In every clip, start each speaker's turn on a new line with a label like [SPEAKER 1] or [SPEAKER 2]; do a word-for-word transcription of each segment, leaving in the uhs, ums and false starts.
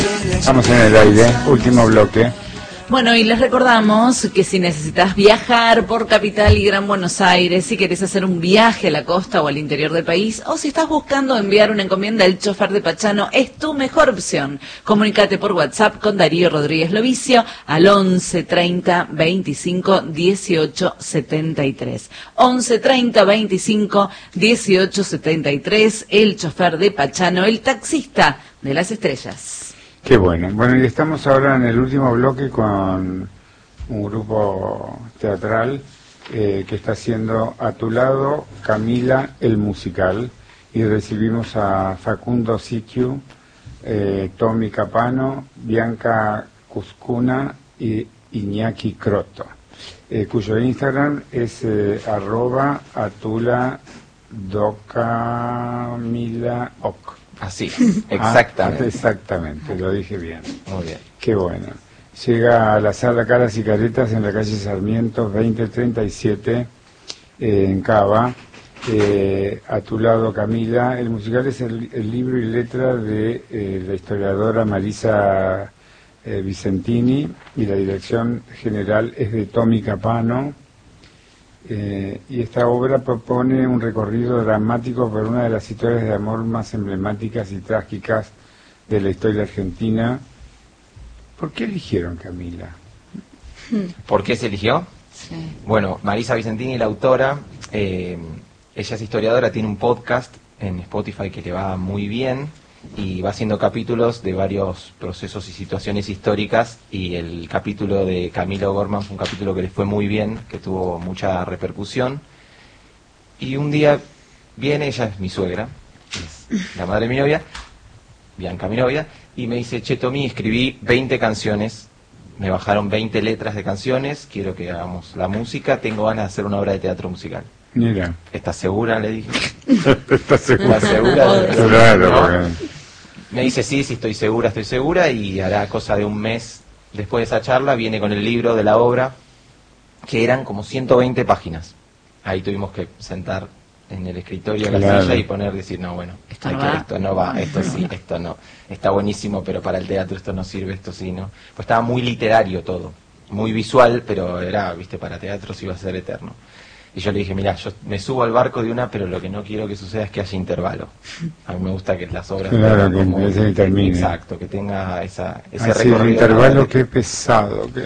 [SPEAKER 1] Estamos en el aire, último bloque.
[SPEAKER 2] Bueno, y les recordamos que si necesitas viajar por Capital y Gran Buenos Aires, si querés hacer un viaje a la costa o al interior del país, o si estás buscando enviar una encomienda, el chofer de Pachano es tu mejor opción. Comunícate por WhatsApp con Darío Rodríguez Lovicio al once treinta veinticinco dieciocho setenta y tres. once treinta veinticinco dieciocho setenta y tres, el chofer de Pachano, el taxista de las estrellas.
[SPEAKER 1] Qué bueno. Bueno, y estamos ahora en el último bloque con un grupo teatral eh, que está haciendo A tu lado, Camila, el musical. Y recibimos a Facundo Sitiu, eh, Tommy Capano, Bianca Cuscuna y Iñaki Croto, eh, cuyo Instagram es eh, arroba atula docamila oc.
[SPEAKER 3] Así, exactamente.
[SPEAKER 1] Ah, exactamente, lo dije bien.
[SPEAKER 3] Muy bien.
[SPEAKER 1] Qué bueno. Llega a la sala Caras y Caretas en la calle Sarmiento veinte treinta y siete, eh, en Cava. Eh, a tu lado, Camila. El musical es el, el libro y letra de eh, la historiadora Marisa eh, Vicentini, y la dirección general es de Tommy Capano. Eh, y esta obra propone un recorrido dramático por una de las historias de amor más emblemáticas y trágicas de la historia argentina. ¿Por qué eligieron Camila?
[SPEAKER 3] ¿Por qué se eligió?
[SPEAKER 2] Sí.
[SPEAKER 3] Bueno, Marisa Vicentini, la autora, eh, ella es historiadora, tiene un podcast en Spotify que le va muy bien y va haciendo capítulos de varios procesos y situaciones históricas, y el capítulo de Camilo Gorman fue un capítulo que le fue muy bien, que tuvo mucha repercusión. Y un día viene, ella es mi suegra, es la madre de mi novia, Bianca mi novia, y me dice: che, Tommy, escribí veinte canciones, me bajaron veinte letras de canciones, quiero que hagamos la música, tengo ganas de hacer una obra de teatro musical.
[SPEAKER 1] Mira.
[SPEAKER 3] ¿Estás segura?, le dije.
[SPEAKER 1] ¿Estás segura?
[SPEAKER 3] ¿Estás segura? De...
[SPEAKER 1] Claro,
[SPEAKER 3] ¿no?
[SPEAKER 1] porque...
[SPEAKER 3] Me dice: sí, sí, estoy segura, estoy segura, y hará cosa de un mes después de esa charla viene con el libro de la obra, que eran como ciento veinte páginas. Ahí tuvimos que sentar en el escritorio de la
[SPEAKER 1] Claro.
[SPEAKER 3] silla y poner, decir, no, bueno,
[SPEAKER 2] Esto
[SPEAKER 3] hay
[SPEAKER 2] no
[SPEAKER 3] que-
[SPEAKER 2] va.
[SPEAKER 3] esto no va, esto sí, esto no, está buenísimo, pero para el teatro esto no sirve, esto sí, ¿no? Pues estaba muy literario todo, muy visual, pero era, viste, para teatro sí iba a ser eterno. Y yo le dije: mira, yo me subo al barco de una, pero lo que no quiero que suceda es que haya intervalo. A mí me gusta que las obras
[SPEAKER 1] Claro,
[SPEAKER 3] tengan
[SPEAKER 1] que
[SPEAKER 3] como-
[SPEAKER 1] empiece y termine.
[SPEAKER 3] Exacto, que tenga esa, ese
[SPEAKER 1] Así,
[SPEAKER 3] recorrido.
[SPEAKER 1] el intervalo, qué pesado. Que...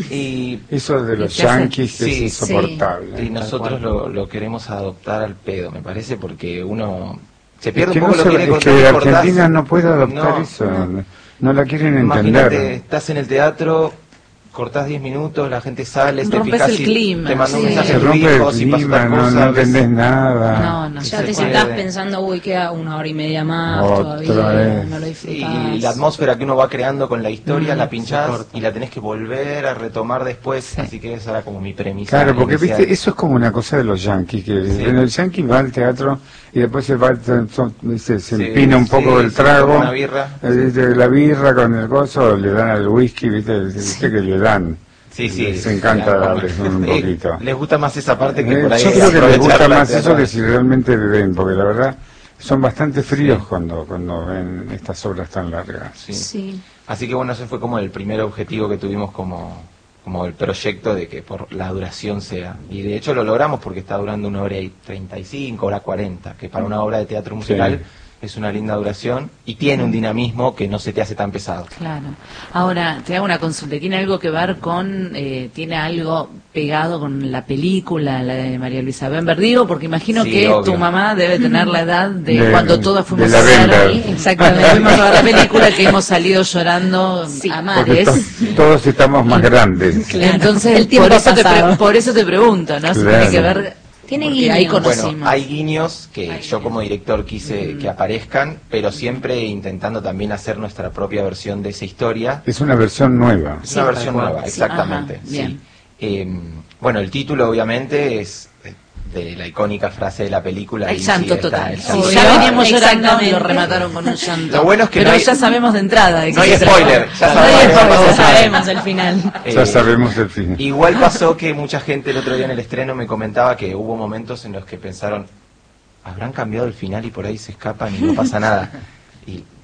[SPEAKER 3] Y,
[SPEAKER 1] Eso de los
[SPEAKER 2] ¿Y qué hace?
[SPEAKER 1] yanquis
[SPEAKER 3] Sí,
[SPEAKER 1] es
[SPEAKER 3] sí.
[SPEAKER 1] insoportable.
[SPEAKER 3] y nosotros lo, lo queremos adoptar al pedo, me parece, porque uno se
[SPEAKER 1] Es
[SPEAKER 3] pierde
[SPEAKER 1] que,
[SPEAKER 3] un poco
[SPEAKER 1] no
[SPEAKER 3] lo
[SPEAKER 1] se-
[SPEAKER 3] que quiere
[SPEAKER 1] es
[SPEAKER 3] contar
[SPEAKER 1] que
[SPEAKER 3] y cortás.
[SPEAKER 1] Argentina no puede adoptar
[SPEAKER 3] No,
[SPEAKER 1] eso, no, no la quieren
[SPEAKER 3] Imagínate,
[SPEAKER 1] entender.
[SPEAKER 3] estás en el teatro, cortás diez minutos, la gente sale, te
[SPEAKER 2] Rompes
[SPEAKER 3] fijas
[SPEAKER 2] el
[SPEAKER 3] y
[SPEAKER 2] clima,
[SPEAKER 3] te manda un
[SPEAKER 2] sí.
[SPEAKER 3] mensaje
[SPEAKER 1] Se
[SPEAKER 3] a tu
[SPEAKER 1] rompe
[SPEAKER 3] hijo,
[SPEAKER 1] el
[SPEAKER 3] si pasó
[SPEAKER 1] clima,
[SPEAKER 3] tal
[SPEAKER 1] no,
[SPEAKER 3] cosa,
[SPEAKER 1] no
[SPEAKER 3] ves-
[SPEAKER 1] entendés nada.
[SPEAKER 2] No, no,
[SPEAKER 3] Sí,
[SPEAKER 4] Ya
[SPEAKER 3] se
[SPEAKER 4] te
[SPEAKER 3] puede.
[SPEAKER 4] sentás pensando, uy, queda una hora y media más
[SPEAKER 1] Otra
[SPEAKER 4] todavía,
[SPEAKER 1] vez.
[SPEAKER 4] no lo
[SPEAKER 3] Y
[SPEAKER 4] disfrutás.
[SPEAKER 3] la atmósfera que uno va creando con la historia,
[SPEAKER 2] Mm,
[SPEAKER 3] la
[SPEAKER 2] se
[SPEAKER 3] pinchás
[SPEAKER 2] corta.
[SPEAKER 3] y la tenés que volver a retomar después, así que esa era como mi premisa.
[SPEAKER 1] Claro, porque
[SPEAKER 3] inicial.
[SPEAKER 1] viste, eso es como una cosa de los yanquis, que
[SPEAKER 3] Sí.
[SPEAKER 1] en el yanqui va al teatro y después se va al tra- son- se, se
[SPEAKER 3] Sí,
[SPEAKER 1] empina un poco
[SPEAKER 3] sí,
[SPEAKER 1] el
[SPEAKER 3] sí,
[SPEAKER 1] trago,
[SPEAKER 3] toma una birra.
[SPEAKER 1] eh, viste, la birra con el gozo, le dan al whisky, viste, viste que le dan.
[SPEAKER 3] Sí, sí.
[SPEAKER 1] Les encanta
[SPEAKER 3] sí,
[SPEAKER 1] darles un
[SPEAKER 3] eh,
[SPEAKER 1] poquito.
[SPEAKER 3] Les gusta más esa parte que
[SPEAKER 1] Eh,
[SPEAKER 3] por ahí.
[SPEAKER 1] yo creo que les gusta
[SPEAKER 3] aprovecharla
[SPEAKER 1] más eso
[SPEAKER 3] teatral.
[SPEAKER 1] que si realmente beben, porque la verdad son bastante fríos cuando cuando ven estas obras tan largas.
[SPEAKER 3] Sí.
[SPEAKER 4] Sí.
[SPEAKER 3] Así que bueno, ese fue como el primer objetivo que tuvimos como, como el proyecto, de que por la duración sea. Y de hecho lo logramos porque está durando una hora y treinta y cinco, hora cuarenta, que para una obra de teatro musical
[SPEAKER 1] Sí.
[SPEAKER 3] es una linda duración y tiene un dinamismo que no se te hace tan pesado.
[SPEAKER 2] Claro. Ahora, te hago una consulta. ¿Tiene algo que ver con, eh, tiene algo pegado con la película, la de María Luisa Bember? Digo, porque imagino
[SPEAKER 3] Sí,
[SPEAKER 2] que
[SPEAKER 3] obvio.
[SPEAKER 2] tu mamá debe tener la edad de,
[SPEAKER 1] De-
[SPEAKER 2] cuando todas fuimos
[SPEAKER 1] de la
[SPEAKER 2] a ver.
[SPEAKER 1] Bember.
[SPEAKER 2] ahí. Exactamente. Fuimos a ver la película, que hemos salido llorando
[SPEAKER 4] Sí,
[SPEAKER 2] a
[SPEAKER 1] Porque
[SPEAKER 2] mares.
[SPEAKER 1] to- todos estamos más grandes.
[SPEAKER 4] Claro.
[SPEAKER 2] Entonces,
[SPEAKER 4] El tiempo
[SPEAKER 2] por eso, te
[SPEAKER 4] pasado.
[SPEAKER 2] pre- por eso te pregunto, ¿no? Si
[SPEAKER 1] Claro.
[SPEAKER 2] tiene que ver.
[SPEAKER 4] Tiene
[SPEAKER 2] porque ahí
[SPEAKER 4] guiños.
[SPEAKER 2] conocimos.
[SPEAKER 3] Bueno, hay guiños que yo como director quise que aparezcan, pero siempre intentando también hacer nuestra propia versión de esa historia.
[SPEAKER 1] Es una versión nueva.
[SPEAKER 3] Es
[SPEAKER 2] Sí,
[SPEAKER 3] una
[SPEAKER 2] tal
[SPEAKER 3] versión
[SPEAKER 2] cual.
[SPEAKER 3] nueva,
[SPEAKER 2] Sí.
[SPEAKER 3] exactamente.
[SPEAKER 2] Ajá,
[SPEAKER 3] sí.
[SPEAKER 2] bien.
[SPEAKER 3] Eh, bueno, el título obviamente es de la icónica frase de la película.
[SPEAKER 2] El
[SPEAKER 3] y
[SPEAKER 2] llanto
[SPEAKER 3] sí, está
[SPEAKER 2] total.
[SPEAKER 3] el
[SPEAKER 2] Sí,
[SPEAKER 3] llanto
[SPEAKER 2] ya
[SPEAKER 3] total.
[SPEAKER 2] veníamos llorando y
[SPEAKER 4] Exactamente.
[SPEAKER 2] lo remataron con un llanto.
[SPEAKER 3] Lo bueno es que
[SPEAKER 2] Pero
[SPEAKER 3] no hay-
[SPEAKER 2] ya sabemos de entrada. De que
[SPEAKER 3] No hay
[SPEAKER 2] se trata.
[SPEAKER 3] spoiler, ya
[SPEAKER 2] No
[SPEAKER 3] sabemos.
[SPEAKER 2] hay
[SPEAKER 4] Ya
[SPEAKER 2] spoiler.
[SPEAKER 4] sabemos el final.
[SPEAKER 1] Ya
[SPEAKER 3] Eh,
[SPEAKER 1] sabemos el fin.
[SPEAKER 3] Igual pasó que mucha gente el otro día en el estreno me comentaba que hubo momentos en los que pensaron, habrán cambiado el final y por ahí se escapan y no pasa nada. Y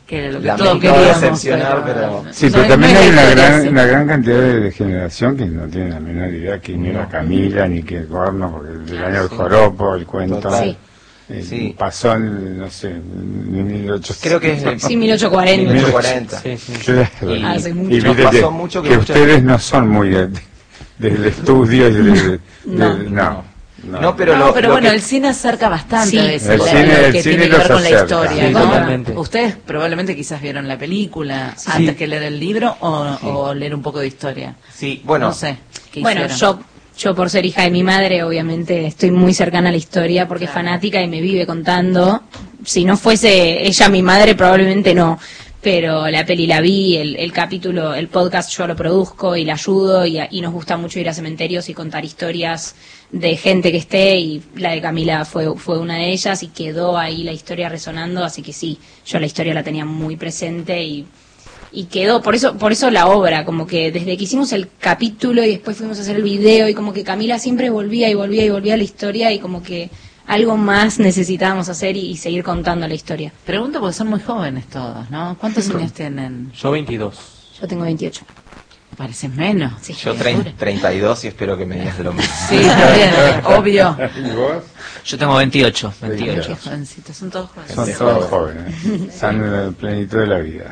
[SPEAKER 2] Que era lo que
[SPEAKER 3] Lamento
[SPEAKER 2] todos queríamos.
[SPEAKER 3] decepcionar, pero...
[SPEAKER 1] Sí,
[SPEAKER 2] No
[SPEAKER 1] pero
[SPEAKER 2] es-
[SPEAKER 1] también
[SPEAKER 2] no es
[SPEAKER 1] hay
[SPEAKER 2] la
[SPEAKER 1] una
[SPEAKER 2] historia,
[SPEAKER 1] gran,
[SPEAKER 2] sí.
[SPEAKER 1] una gran cantidad de, de generación que no tiene la menor idea quién era
[SPEAKER 3] No.
[SPEAKER 1] Camila, ni qué corno, porque del año del
[SPEAKER 3] Sí.
[SPEAKER 1] joropo, el cuento,
[SPEAKER 3] Total.
[SPEAKER 1] eh,
[SPEAKER 3] Sí.
[SPEAKER 1] pasó en, no sé, en mil ochocientos.
[SPEAKER 3] Creo que es el-
[SPEAKER 4] Sí, mil ochocientos cuarenta.
[SPEAKER 3] mil ochocientos cuarenta.
[SPEAKER 5] Sí, sí.
[SPEAKER 1] Claro.
[SPEAKER 3] Y-
[SPEAKER 4] Hace mucho.
[SPEAKER 1] Y
[SPEAKER 3] Nos
[SPEAKER 1] viste
[SPEAKER 3] pasó
[SPEAKER 1] que,
[SPEAKER 3] mucho que
[SPEAKER 1] que
[SPEAKER 3] muchas-
[SPEAKER 1] ustedes no son muy de- del estudio y de, de-
[SPEAKER 4] No.
[SPEAKER 1] de- no, no.
[SPEAKER 3] No, pero
[SPEAKER 2] no,
[SPEAKER 3] lo-
[SPEAKER 2] pero
[SPEAKER 3] lo
[SPEAKER 2] bueno,
[SPEAKER 3] que-
[SPEAKER 2] el cine acerca bastante
[SPEAKER 4] Sí.
[SPEAKER 2] a veces
[SPEAKER 1] El
[SPEAKER 2] la-
[SPEAKER 1] cine-
[SPEAKER 2] lo
[SPEAKER 1] el
[SPEAKER 2] que
[SPEAKER 1] cine
[SPEAKER 2] tiene que
[SPEAKER 1] los
[SPEAKER 2] ver con la
[SPEAKER 1] acerca.
[SPEAKER 2] historia,
[SPEAKER 5] Sí,
[SPEAKER 2] ¿no?
[SPEAKER 5] totalmente.
[SPEAKER 2] Ustedes probablemente quizás vieron la película
[SPEAKER 5] Sí.
[SPEAKER 2] antes que leer el libro o,
[SPEAKER 3] Sí.
[SPEAKER 2] o leer un poco de historia.
[SPEAKER 3] Sí, bueno,
[SPEAKER 2] No sé. ¿qué
[SPEAKER 4] Bueno,
[SPEAKER 2] hicieron?
[SPEAKER 4] yo, yo por ser hija de mi madre, obviamente estoy muy cercana a la historia porque es
[SPEAKER 2] Claro.
[SPEAKER 4] fanática y me vive contando. Si no fuese ella mi madre, probablemente no. Pero la peli la vi, el, el capítulo, el podcast yo lo produzco y la ayudo y, y nos gusta mucho ir a cementerios y contar historias de gente que esté y la de Camila fue, fue una de ellas y quedó ahí la historia resonando, así que sí, yo la historia la tenía muy presente y y quedó, por eso por eso la obra, como que desde que hicimos el capítulo y después fuimos a hacer el video y como que Camila siempre volvía y volvía y volvía a la historia y como que algo más necesitábamos hacer y, y seguir contando la historia.
[SPEAKER 2] Pregunto porque son muy jóvenes todos, ¿no? ¿Cuántos años tienen?
[SPEAKER 5] Yo veintidós.
[SPEAKER 4] Yo tengo veintiocho.
[SPEAKER 2] Pareces menos.
[SPEAKER 4] Sí.
[SPEAKER 3] yo trein- treinta y dos y espero que me digas lo mismo.
[SPEAKER 2] Sí, está bien, obvio.
[SPEAKER 1] ¿Y vos?
[SPEAKER 6] Yo tengo veintiocho,
[SPEAKER 2] Qué
[SPEAKER 6] veintiocho.
[SPEAKER 2] jovencitos, son todos jóvenes.
[SPEAKER 1] Son todos jóvenes, están en la plenitud de la vida.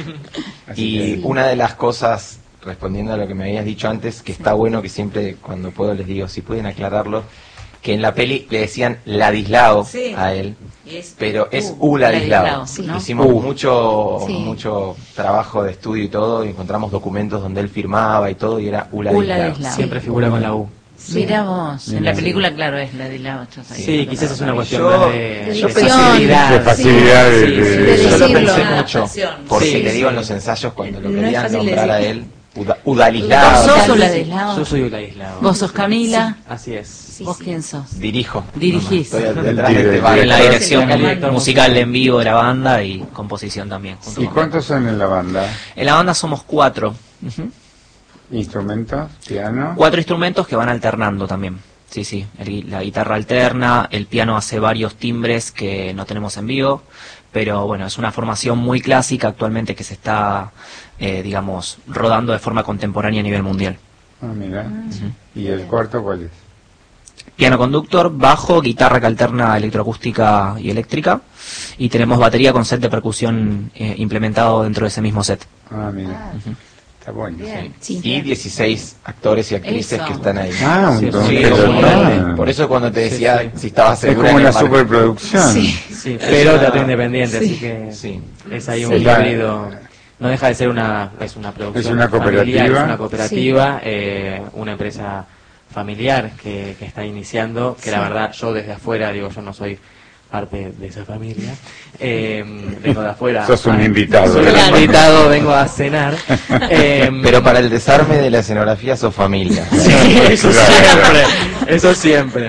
[SPEAKER 1] Así
[SPEAKER 3] Y
[SPEAKER 1] que-
[SPEAKER 3] una de las cosas, respondiendo a lo que me habías dicho antes, que está bueno que siempre cuando puedo les digo, si pueden aclararlo, que en la peli le decían Ladislao
[SPEAKER 2] Sí.
[SPEAKER 3] a él,
[SPEAKER 2] Y es
[SPEAKER 3] pero es
[SPEAKER 2] U,
[SPEAKER 3] U Ladislao.
[SPEAKER 2] Ladislao, sí, ¿no?
[SPEAKER 3] Hicimos
[SPEAKER 1] U.
[SPEAKER 3] mucho
[SPEAKER 4] Sí.
[SPEAKER 3] mucho trabajo de estudio y todo, y encontramos documentos donde él firmaba y todo, y era U Ladislao.
[SPEAKER 2] Ladislao.
[SPEAKER 5] Siempre figura con la U.
[SPEAKER 2] Mira vos, en
[SPEAKER 1] Mira.
[SPEAKER 2] la película, claro, es la de la
[SPEAKER 5] Sí, quizás es una cuestión
[SPEAKER 3] Yo-
[SPEAKER 5] más de,
[SPEAKER 3] yo
[SPEAKER 5] de
[SPEAKER 3] pensé-
[SPEAKER 5] facilidad.
[SPEAKER 1] de facilidad de-
[SPEAKER 5] Sí,
[SPEAKER 1] de-
[SPEAKER 5] sí,
[SPEAKER 1] de-
[SPEAKER 5] sí.
[SPEAKER 3] Yo lo
[SPEAKER 4] decirlo.
[SPEAKER 3] pensé
[SPEAKER 2] Una
[SPEAKER 3] mucho,
[SPEAKER 2] adaptación.
[SPEAKER 3] porque
[SPEAKER 5] Sí,
[SPEAKER 3] le digo
[SPEAKER 5] sí.
[SPEAKER 3] en los ensayos cuando lo
[SPEAKER 4] No es
[SPEAKER 3] querían
[SPEAKER 4] fácil de
[SPEAKER 3] nombrar a
[SPEAKER 4] decir.
[SPEAKER 3] él, Uda- Udalislao.
[SPEAKER 2] ¿Vos sos
[SPEAKER 4] Udalislao.
[SPEAKER 2] Uladislao?
[SPEAKER 5] Yo soy Uladislao.
[SPEAKER 2] ¿Vos sos Camila?
[SPEAKER 5] Así es.
[SPEAKER 4] Sí,
[SPEAKER 2] ¿Vos
[SPEAKER 4] sí.
[SPEAKER 2] quién sos?
[SPEAKER 3] Dirijo.
[SPEAKER 2] Dirigís.
[SPEAKER 3] Estoy detrás de
[SPEAKER 1] El
[SPEAKER 3] este
[SPEAKER 1] director.
[SPEAKER 3] bar.
[SPEAKER 6] En la dirección
[SPEAKER 4] El director
[SPEAKER 6] musical en vivo de la banda y composición también. junto
[SPEAKER 1] ¿Y
[SPEAKER 6] con-
[SPEAKER 1] cuántos son en la banda?
[SPEAKER 6] En la banda somos cuatro. Ujú.
[SPEAKER 1] ¿Instrumentos? ¿Piano?
[SPEAKER 6] Cuatro instrumentos que van alternando también. Sí, sí. El- la guitarra alterna, el piano hace varios timbres que no tenemos en vivo, pero bueno, es una formación muy clásica actualmente que se está, eh, digamos, rodando de forma contemporánea a nivel mundial.
[SPEAKER 1] Ah, mira. ¿Y el cuarto cuál es?
[SPEAKER 6] Piano conductor, bajo, guitarra que alterna electroacústica y eléctrica, y tenemos batería con set de percusión eh, implementado dentro de ese mismo set.
[SPEAKER 1] Ah, mira. Está bueno.
[SPEAKER 2] Bien.
[SPEAKER 4] Sí.
[SPEAKER 3] Y dieciséis actores y actrices
[SPEAKER 2] Eso.
[SPEAKER 3] que están ahí.
[SPEAKER 1] Ah, un
[SPEAKER 5] Sí,
[SPEAKER 1] montón
[SPEAKER 3] Sí,
[SPEAKER 1] de
[SPEAKER 3] es un
[SPEAKER 1] personas.
[SPEAKER 3] montón. Por eso cuando te decía
[SPEAKER 5] Sí, sí.
[SPEAKER 3] si estabas
[SPEAKER 1] Es
[SPEAKER 3] segura
[SPEAKER 1] como
[SPEAKER 3] en
[SPEAKER 1] una
[SPEAKER 3] el mar-
[SPEAKER 1] superproducción.
[SPEAKER 4] Sí.
[SPEAKER 5] Sí, pero
[SPEAKER 3] una-
[SPEAKER 5] teatro independiente, así que
[SPEAKER 3] Sí.
[SPEAKER 5] es ahí un
[SPEAKER 1] Sí, la-
[SPEAKER 5] híbrido. No deja de ser una, es una producción
[SPEAKER 1] Es una
[SPEAKER 5] familiar,
[SPEAKER 1] cooperativa.
[SPEAKER 5] es una cooperativa, eh, una empresa familiar que, que está iniciando, que la verdad yo desde afuera, digo, yo no soy parte de esa familia, eh, vengo de afuera.
[SPEAKER 1] Sos un
[SPEAKER 5] Ah,
[SPEAKER 1] invitado.
[SPEAKER 5] Soy un
[SPEAKER 1] ¿verdad?
[SPEAKER 5] invitado, vengo a cenar. eh,
[SPEAKER 3] Pero para el desarme de la escenografía sos familia.
[SPEAKER 5] Sí, eso
[SPEAKER 1] Claro.
[SPEAKER 5] siempre, eso siempre.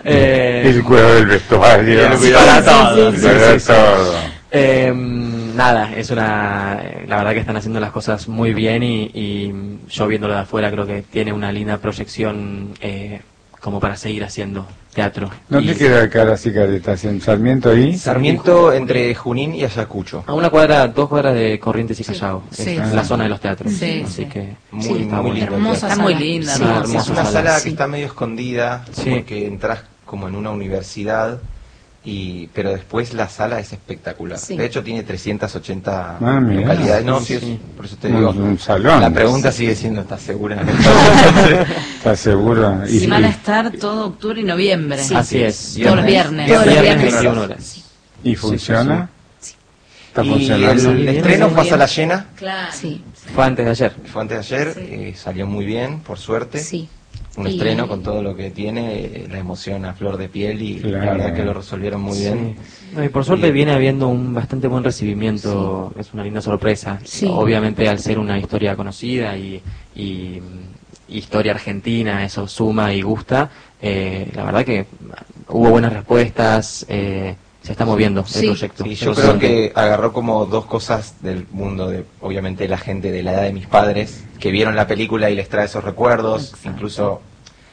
[SPEAKER 5] Eh,
[SPEAKER 1] El cuidado del vestuario.
[SPEAKER 3] Y el cuidado
[SPEAKER 5] para
[SPEAKER 3] de
[SPEAKER 5] todo,
[SPEAKER 3] sí,
[SPEAKER 5] sí,
[SPEAKER 1] Para
[SPEAKER 5] sí, sí.
[SPEAKER 1] todo.
[SPEAKER 5] Eh, nada, es una, la verdad que están haciendo las cosas muy bien y, y yo viéndolo de afuera creo que tiene una linda proyección eh, como para seguir haciendo teatro.
[SPEAKER 1] ¿Dónde
[SPEAKER 5] Y
[SPEAKER 1] queda Caras y Caretas? ¿En Sarmiento ahí?
[SPEAKER 3] Sarmiento entre Junín y Ayacucho.
[SPEAKER 5] A una cuadra, dos cuadras de Corrientes y Callao,
[SPEAKER 2] Sí.
[SPEAKER 5] es
[SPEAKER 2] Sí.
[SPEAKER 5] la zona de los teatros.
[SPEAKER 2] Sí,
[SPEAKER 5] Así
[SPEAKER 2] sí.
[SPEAKER 5] que
[SPEAKER 3] Muy,
[SPEAKER 4] Sí,
[SPEAKER 3] muy
[SPEAKER 5] bueno.
[SPEAKER 3] lindo.
[SPEAKER 4] Hermosa
[SPEAKER 2] Está
[SPEAKER 4] sala.
[SPEAKER 2] muy linda,
[SPEAKER 4] Sí,
[SPEAKER 2] ¿no?
[SPEAKER 4] hermosa
[SPEAKER 3] Es una
[SPEAKER 5] sala,
[SPEAKER 3] sala
[SPEAKER 4] sí.
[SPEAKER 3] que está medio escondida
[SPEAKER 5] Sí.
[SPEAKER 3] porque entras como en una universidad, y pero después la sala es espectacular.
[SPEAKER 4] Sí.
[SPEAKER 3] De hecho tiene trescientas ochenta
[SPEAKER 1] Ah, mirá.
[SPEAKER 3] localidades. No, sí,
[SPEAKER 5] Sí.
[SPEAKER 3] es- por eso te
[SPEAKER 1] Un-
[SPEAKER 3] digo.
[SPEAKER 1] un salón.
[SPEAKER 3] La pregunta sigue siendo, ¿estás segura?
[SPEAKER 1] ¿Estás seguro?
[SPEAKER 2] Y van a estar todo octubre y noviembre.
[SPEAKER 4] Sí.
[SPEAKER 5] Así es.
[SPEAKER 2] Todos los viernes.
[SPEAKER 4] Todos los
[SPEAKER 5] Viernes
[SPEAKER 4] viernes.
[SPEAKER 5] veintiuna horas.
[SPEAKER 1] ¿Y funciona? Está
[SPEAKER 3] Y
[SPEAKER 1] funcionando.
[SPEAKER 3] el estreno fue a sala llena,
[SPEAKER 2] Claro.
[SPEAKER 4] Sí,
[SPEAKER 5] Fue antes de ayer.
[SPEAKER 3] fue antes de ayer,
[SPEAKER 2] Sí.
[SPEAKER 3] eh, salió muy bien, por suerte.
[SPEAKER 4] sí.
[SPEAKER 3] Un
[SPEAKER 4] Y-
[SPEAKER 3] estreno con todo lo que tiene, eh, la emoción a flor de piel, y
[SPEAKER 1] Claro.
[SPEAKER 3] la verdad que lo resolvieron muy bien.
[SPEAKER 5] Sí. No, y por suerte
[SPEAKER 3] Y-
[SPEAKER 5] viene habiendo un bastante buen recibimiento, es una linda sorpresa.
[SPEAKER 4] Sí.
[SPEAKER 5] Obviamente al ser una historia conocida y, y, mm, historia argentina, eso suma y gusta. Eh, la verdad que hubo buenas respuestas, eh, se está moviendo
[SPEAKER 4] Sí.
[SPEAKER 5] el proyecto.
[SPEAKER 3] Sí,
[SPEAKER 5] se
[SPEAKER 3] yo
[SPEAKER 5] lo
[SPEAKER 3] creo
[SPEAKER 5] siente.
[SPEAKER 3] que agarró como dos cosas del mundo de, obviamente, la gente de la edad de mis padres, que vieron la película y les trae esos recuerdos,
[SPEAKER 2] Exacto.
[SPEAKER 3] incluso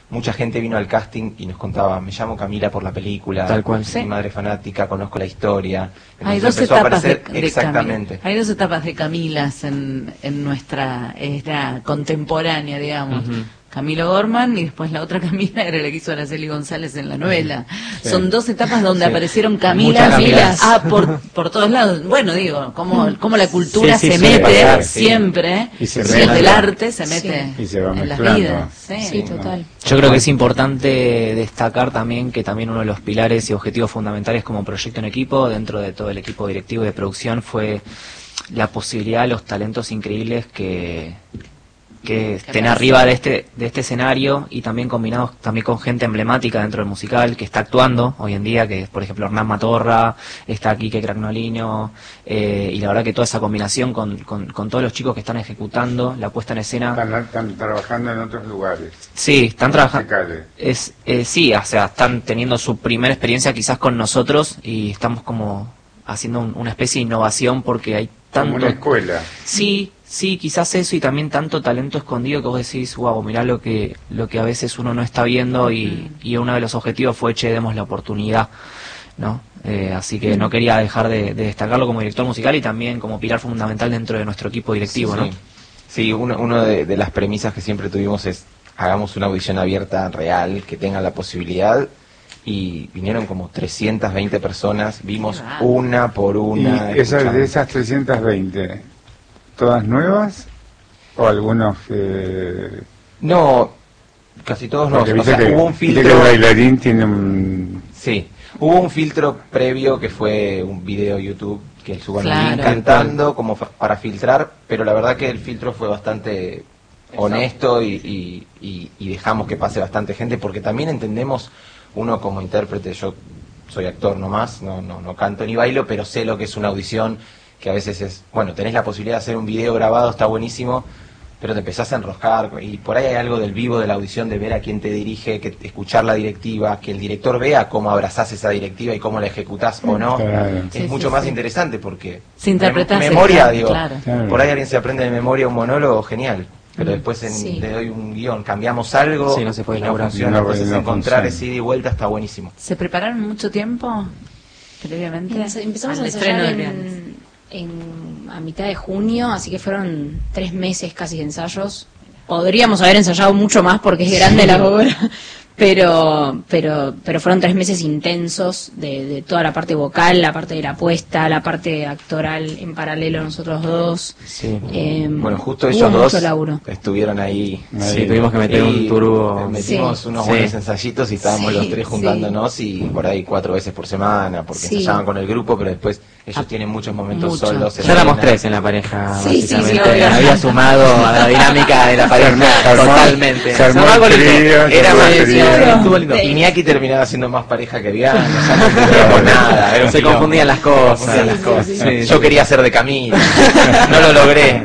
[SPEAKER 3] mucha gente vino al casting y nos contaba, me llamo Camila por la película,
[SPEAKER 5] Tal cual.
[SPEAKER 3] mi
[SPEAKER 2] Sí.
[SPEAKER 3] madre fanática, conozco la historia.
[SPEAKER 2] Hay
[SPEAKER 3] Entonces
[SPEAKER 2] dos
[SPEAKER 3] empezó a
[SPEAKER 2] etapas de,
[SPEAKER 3] aparecer-
[SPEAKER 2] de
[SPEAKER 3] exactamente.
[SPEAKER 2] Camila. Hay dos etapas de Camilas en, en nuestra era contemporánea, digamos.
[SPEAKER 5] Ujú.
[SPEAKER 2] Camilo Gorman y después la otra Camila era la que hizo Araceli González en la novela.
[SPEAKER 1] Sí.
[SPEAKER 2] Son dos etapas donde
[SPEAKER 3] Sí.
[SPEAKER 2] aparecieron Camilas,
[SPEAKER 3] Muchas Camilas.
[SPEAKER 2] ah, por, por todos lados. Bueno, digo, como, como la cultura
[SPEAKER 5] Sí, sí,
[SPEAKER 2] se
[SPEAKER 5] suele
[SPEAKER 2] mete
[SPEAKER 3] pasar, sí.
[SPEAKER 2] siempre,
[SPEAKER 1] Y se
[SPEAKER 2] si
[SPEAKER 1] mezcla.
[SPEAKER 2] es del arte, se mete
[SPEAKER 1] Y se va
[SPEAKER 2] en las
[SPEAKER 1] mezclando.
[SPEAKER 2] vidas. Sí.
[SPEAKER 4] Sí, total.
[SPEAKER 6] Yo creo que es importante destacar también que también uno de los pilares y objetivos fundamentales como proyecto en equipo, dentro de todo el equipo directivo y de producción, fue la posibilidad de los talentos increíbles que, que estén arriba de este de este escenario y también combinados también con gente emblemática dentro del musical que está actuando hoy en día, que es por ejemplo Hernán Matorra, está Quique Cragnolino, eh, y la verdad que toda esa combinación con, con, con todos los chicos que están ejecutando la puesta en escena.
[SPEAKER 1] Están, están trabajando en otros lugares.
[SPEAKER 6] Sí, están trabajando.
[SPEAKER 1] musicales.
[SPEAKER 6] Es, eh, sí, o sea, están teniendo su primera experiencia quizás con nosotros y estamos como haciendo un- una especie de innovación porque hay
[SPEAKER 1] Como
[SPEAKER 6] tanto...
[SPEAKER 1] una escuela.
[SPEAKER 6] Sí, sí, quizás eso y también tanto talento escondido que vos decís, wow, mirá lo que, lo que a veces uno no está viendo y, y uno de los objetivos fue, che, demos la oportunidad, ¿no? Eh, así que no quería dejar de, de destacarlo como director musical y también como pilar fundamental dentro de nuestro equipo directivo,
[SPEAKER 3] Sí,
[SPEAKER 6] ¿no?
[SPEAKER 3] sí. Sí, uno, uno de, de las premisas que siempre tuvimos es hagamos una audición abierta, real, que tenga la posibilidad. Y vinieron como trescientas veinte personas, vimos
[SPEAKER 2] Qué
[SPEAKER 3] una por una.
[SPEAKER 1] ¿Y esas,
[SPEAKER 3] escuchamos.
[SPEAKER 1] de esas trescientas veinte, todas nuevas? ¿O algunos que...?
[SPEAKER 3] No, casi todos no.
[SPEAKER 1] Porque
[SPEAKER 3] O
[SPEAKER 1] viste
[SPEAKER 3] sea,
[SPEAKER 1] que,
[SPEAKER 3] hubo un
[SPEAKER 1] viste que
[SPEAKER 3] filtro.
[SPEAKER 1] el bailarín tiene un...
[SPEAKER 3] Sí, hubo un filtro previo que fue un video YouTube que suban un
[SPEAKER 2] Claro.
[SPEAKER 3] link cantando como fa- para filtrar, pero la verdad que el filtro fue bastante honesto y, y, y- y dejamos que pase bastante gente porque también entendemos, uno como intérprete, yo soy actor nomás, no, no, no canto ni bailo, pero sé lo que es una audición, que a veces es, bueno, tenés la posibilidad de hacer un video grabado, está buenísimo, pero te empezás a enroscar y por ahí hay algo del vivo de la audición, de ver a quién te dirige, que escuchar la directiva, que el director vea cómo abrazás esa directiva y cómo la ejecutás o no.
[SPEAKER 1] Claro.
[SPEAKER 3] Es
[SPEAKER 2] Sí,
[SPEAKER 3] mucho
[SPEAKER 2] sí,
[SPEAKER 3] más
[SPEAKER 2] sí.
[SPEAKER 3] interesante porque
[SPEAKER 2] Si interpretás
[SPEAKER 3] mem-
[SPEAKER 2] el
[SPEAKER 3] memoria,
[SPEAKER 2] plan,
[SPEAKER 3] digo,
[SPEAKER 2] claro.
[SPEAKER 1] Claro.
[SPEAKER 3] por ahí alguien se aprende de memoria un monólogo, genial. Pero después en-
[SPEAKER 4] Sí.
[SPEAKER 3] le doy un guión, cambiamos algo
[SPEAKER 5] Sí, no se puede
[SPEAKER 3] y no
[SPEAKER 5] elaborar.
[SPEAKER 3] funciona.
[SPEAKER 1] No,
[SPEAKER 3] Entonces
[SPEAKER 1] no
[SPEAKER 3] encontrar
[SPEAKER 1] funciona.
[SPEAKER 3] ese ida y vuelta está buenísimo.
[SPEAKER 2] ¿Se prepararon mucho tiempo previamente?
[SPEAKER 4] Empezamos
[SPEAKER 2] al
[SPEAKER 4] a
[SPEAKER 2] estreno
[SPEAKER 4] ensayar
[SPEAKER 2] de Viernes?
[SPEAKER 4] en, en- a mitad de junio, así que fueron tres meses casi de ensayos. Podríamos haber ensayado mucho más porque es grande la obra, pero pero pero fueron tres meses intensos de, de toda la parte vocal, la parte de la puesta, la parte actoral en paralelo nosotros dos.
[SPEAKER 5] Sí.
[SPEAKER 4] Eh,
[SPEAKER 3] Bueno, justo
[SPEAKER 4] hubo
[SPEAKER 3] ellos dos
[SPEAKER 4] mucho laburo.
[SPEAKER 3] estuvieron ahí.
[SPEAKER 5] Sí, tuvimos que meter
[SPEAKER 3] Y
[SPEAKER 5] un turbo.
[SPEAKER 3] metimos
[SPEAKER 4] Sí.
[SPEAKER 3] unos
[SPEAKER 5] Sí.
[SPEAKER 3] buenos ensayitos y estábamos
[SPEAKER 4] Sí,
[SPEAKER 3] los tres
[SPEAKER 4] sí.
[SPEAKER 3] juntándonos y por ahí cuatro veces por semana, porque
[SPEAKER 4] Sí.
[SPEAKER 3] ensayaban con el grupo, pero después ellos tienen muchos momentos
[SPEAKER 2] Mucho.
[SPEAKER 3] solos.
[SPEAKER 5] Ya éramos
[SPEAKER 3] escena.
[SPEAKER 5] tres en la pareja,
[SPEAKER 4] Sí, sí, sí,
[SPEAKER 5] básicamente.
[SPEAKER 4] obvio.
[SPEAKER 5] Había sumado a la dinámica de la pareja
[SPEAKER 1] Se armó-
[SPEAKER 5] totalmente.
[SPEAKER 1] se armó
[SPEAKER 5] algo
[SPEAKER 1] el
[SPEAKER 5] lindo.
[SPEAKER 1] trío, se
[SPEAKER 3] Era
[SPEAKER 1] armó
[SPEAKER 3] más
[SPEAKER 1] el trío.
[SPEAKER 5] estuvo lindo.
[SPEAKER 4] Sí.
[SPEAKER 3] Iñaki terminaba siendo más pareja que Viana, ya no entendíamos nada. Era un
[SPEAKER 5] Se
[SPEAKER 3] quilombo.
[SPEAKER 5] confundían las
[SPEAKER 3] Se
[SPEAKER 5] cosas.
[SPEAKER 3] confundían las
[SPEAKER 4] Sí,
[SPEAKER 3] cosas.
[SPEAKER 4] sí,
[SPEAKER 5] sí.
[SPEAKER 3] Yo quería ser de Camila, no lo logré.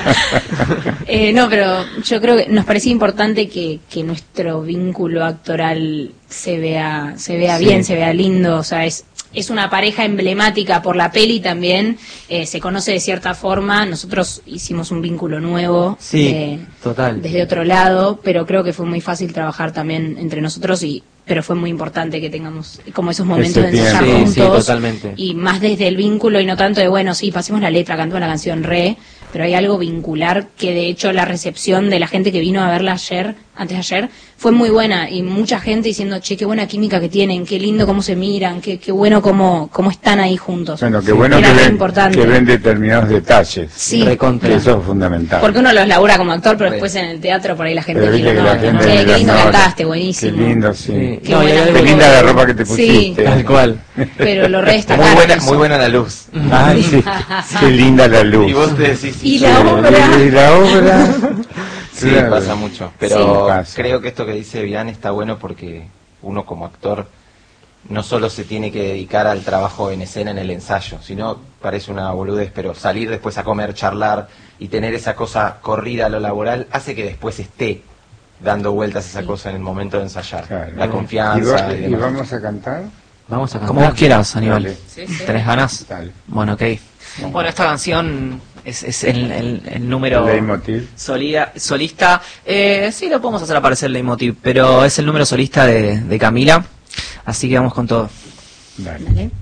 [SPEAKER 4] Eh, no, pero yo creo que nos parecía importante que, que nuestro vínculo actoral se vea se vea
[SPEAKER 5] Sí.
[SPEAKER 4] bien, se vea lindo, o sea, es es una pareja emblemática por la peli también, eh, se conoce de cierta forma, nosotros hicimos un vínculo nuevo
[SPEAKER 5] Sí,
[SPEAKER 4] eh,
[SPEAKER 5] total.
[SPEAKER 4] desde otro lado, pero creo que fue muy fácil trabajar también entre nosotros y pero fue muy importante que tengamos como esos momentos de
[SPEAKER 1] Ese
[SPEAKER 4] ensayar
[SPEAKER 1] tiempo.
[SPEAKER 5] Sí, sí,
[SPEAKER 4] juntos
[SPEAKER 5] totalmente.
[SPEAKER 4] y más desde el vínculo y no tanto de bueno, sí, pasemos la letra, cantemos la canción re, pero hay algo vincular que de hecho la recepción de la gente que vino a verla ayer, antes de ayer, fue muy buena y mucha gente diciendo, che, qué buena química que tienen, qué lindo cómo se miran, qué, qué bueno cómo, cómo están ahí juntos.
[SPEAKER 1] Bueno, qué bueno
[SPEAKER 4] Era
[SPEAKER 1] que
[SPEAKER 4] re
[SPEAKER 1] ven,
[SPEAKER 4] importante.
[SPEAKER 1] que ven determinados detalles.
[SPEAKER 4] Sí,
[SPEAKER 5] Recontra.
[SPEAKER 1] Que eso es fundamental.
[SPEAKER 4] porque uno los labura como actor, pero
[SPEAKER 3] Sí.
[SPEAKER 4] después en el teatro por ahí la gente
[SPEAKER 1] Pero viste
[SPEAKER 4] dice,
[SPEAKER 1] que
[SPEAKER 4] no,
[SPEAKER 1] la gente
[SPEAKER 4] che,
[SPEAKER 1] mira,
[SPEAKER 4] qué lindo
[SPEAKER 1] no,
[SPEAKER 4] cantaste, buenísimo.
[SPEAKER 1] Qué lindo, sí.
[SPEAKER 5] Sí.
[SPEAKER 4] Qué
[SPEAKER 5] No, y hay
[SPEAKER 4] buena
[SPEAKER 5] algo-
[SPEAKER 1] Qué
[SPEAKER 4] foto.
[SPEAKER 1] linda la ropa que te
[SPEAKER 4] Sí.
[SPEAKER 1] pusiste.
[SPEAKER 5] Tal cual.
[SPEAKER 4] Pero lo
[SPEAKER 3] Muy
[SPEAKER 4] resta
[SPEAKER 3] buena, muy buena la luz.
[SPEAKER 1] Ay, sí. Qué linda la luz.
[SPEAKER 3] Y vos te decís,
[SPEAKER 4] Y
[SPEAKER 3] sí,
[SPEAKER 4] la
[SPEAKER 3] sí,
[SPEAKER 4] obra.
[SPEAKER 1] Y la obra.
[SPEAKER 3] Sí,
[SPEAKER 1] Claro.
[SPEAKER 3] pasa mucho. Pero
[SPEAKER 1] Sí. Pasa.
[SPEAKER 3] creo que esto que dice Bian está bueno porque uno como actor no solo se tiene que dedicar al trabajo en escena, en el ensayo, sino, parece una boludez, pero salir después a comer, charlar y tener esa cosa corrida a lo laboral hace que después esté dando vueltas esa cosa en el momento de ensayar.
[SPEAKER 1] Claro.
[SPEAKER 3] La
[SPEAKER 1] ¿Y,
[SPEAKER 3] confianza
[SPEAKER 1] va-
[SPEAKER 3] y
[SPEAKER 1] y
[SPEAKER 3] demás.
[SPEAKER 1] vamos a cantar?
[SPEAKER 5] Vamos a cantar.
[SPEAKER 6] Como vos quieras, Aníbal.
[SPEAKER 1] Dale.
[SPEAKER 6] ¿Tenés ganas?
[SPEAKER 1] Dale.
[SPEAKER 6] Bueno, ok. Bueno, esta canción Es, es el, el, el número
[SPEAKER 1] ¿El leitmotiv?
[SPEAKER 6] solida, solista. Eh, sí, lo podemos hacer aparecer el leitmotiv, pero es el número solista de, de Camila. Así que vamos con todo.
[SPEAKER 1] Dale.
[SPEAKER 4] Dale.